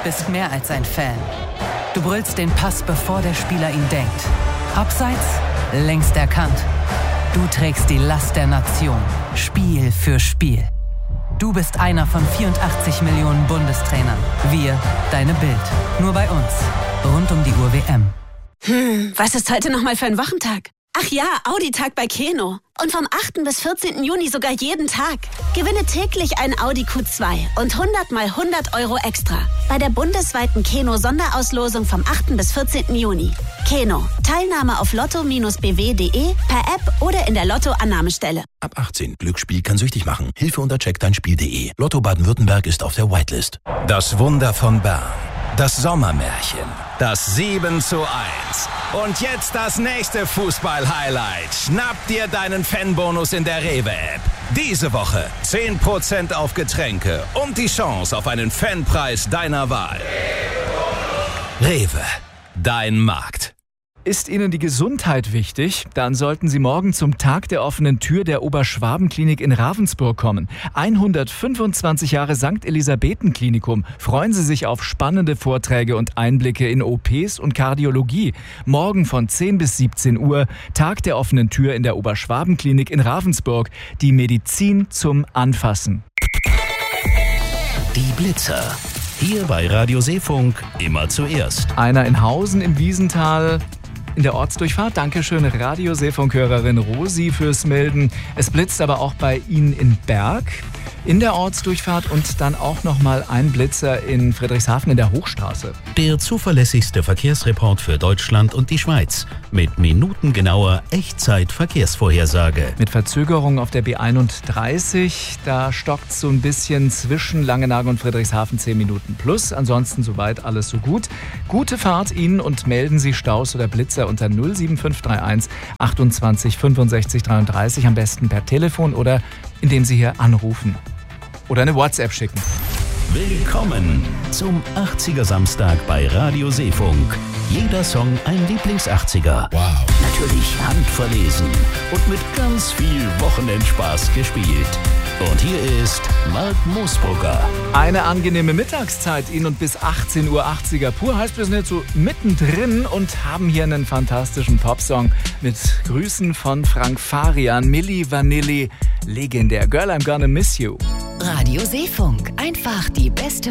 bist mehr als ein Fan. Du brüllst den Pass, bevor der Spieler ihn denkt. Abseits, längst erkannt. Du trägst die Last der Nation, Spiel für Spiel. Du bist einer von 84 Millionen Bundestrainern. Wir, deine Bild. Nur bei uns. Rund um die Uhr WM. Was ist heute nochmal für ein Wochentag? Ach ja, Audi-Tag bei Keno. Und vom 8. bis 14. Juni sogar jeden Tag. Gewinne täglich einen Audi Q2 und 100 mal 100 Euro extra. Bei der bundesweiten Keno-Sonderauslosung vom 8. bis 14. Juni. Keno. Teilnahme auf lotto-bw.de, per App oder in der Lotto-Annahmestelle. Ab 18. Glücksspiel kann süchtig machen. Hilfe unter checkdeinspiel.de. Lotto Baden-Württemberg ist auf der Whitelist. Das Wunder von Bern. Das Sommermärchen. Das 7:1. Und jetzt das nächste Fußball-Highlight. Schnapp dir deinen Fanbonus in der Rewe-App. Diese Woche 10% auf Getränke und die Chance auf einen Fanpreis deiner Wahl. Rewe, dein Markt. Ist Ihnen die Gesundheit wichtig? Dann sollten Sie morgen zum Tag der offenen Tür der Oberschwaben-Klinik in Ravensburg kommen. 125 Jahre St. Elisabethen-Klinikum. Freuen Sie sich auf spannende Vorträge und Einblicke in OPs und Kardiologie. Morgen von 10 bis 17 Uhr, Tag der offenen Tür in der Oberschwaben-Klinik in Ravensburg. Die Medizin zum Anfassen. Die Blitzer. Hier bei Radio Seefunk immer zuerst. Einer in Hausen im Wiesental. In der Ortsdurchfahrt. Dankeschön, Radio-Seefunk-Hörerin Rosi fürs Melden. Es blitzt aber auch bei Ihnen in Berg in der Ortsdurchfahrt und dann auch nochmal ein Blitzer in Friedrichshafen in der Hochstraße. Der zuverlässigste Verkehrsreport für Deutschland und die Schweiz. Mit minutengenauer Echtzeit-Verkehrsvorhersage. Mit Verzögerung auf der B31, da stockt so ein bisschen zwischen Langenarg und Friedrichshafen 10 Minuten plus. Ansonsten soweit alles so gut. Gute Fahrt Ihnen und melden Sie Staus oder Blitzer unter 07531 28 65 33, am besten per Telefon oder indem Sie hier anrufen oder eine WhatsApp schicken. Willkommen zum 80er Samstag bei Radio Seefunk. Jeder Song ein Lieblings-80er. Wow. Natürlich handverlesen und mit ganz viel Wochenendspaß gespielt. Und hier ist Mark Moosbrugger. Eine angenehme Mittagszeit Ihnen und bis 18 Uhr 80er pur. Heißt, wir sind jetzt so mittendrin und haben hier einen fantastischen Popsong mit Grüßen von Frank Farian, Milli Vanilli, legendär. Girl, I'm gonna miss you. Radio Seefunk, einfach die beste